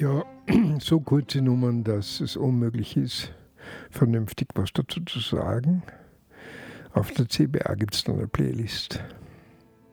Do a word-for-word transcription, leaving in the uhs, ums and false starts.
Ja, so kurze Nummern, dass es unmöglich ist, vernünftig was dazu zu sagen. Auf der C B A gibt es dann eine Playlist.